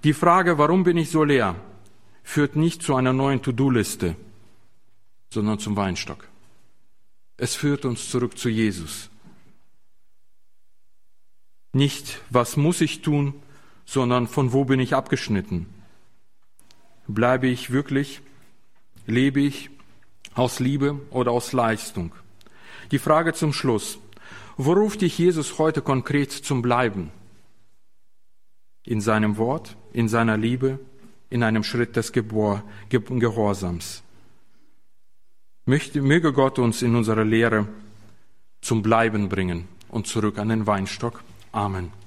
Die Frage, warum bin ich so leer, führt nicht zu einer neuen To-Do-Liste, sondern zum Weinstock. Es führt uns zurück zu Jesus. Nicht, was muss ich tun, sondern von wo bin ich abgeschnitten? Bleibe ich wirklich? Lebe ich aus Liebe oder aus Leistung? Die Frage zum Schluss. Wo ruft dich Jesus heute konkret zum Bleiben? In seinem Wort, in seiner Liebe, in einem Schritt des Gehorsams. Möge Gott uns in unserer Lehre zum Bleiben bringen und zurück an den Weinstock. Amen.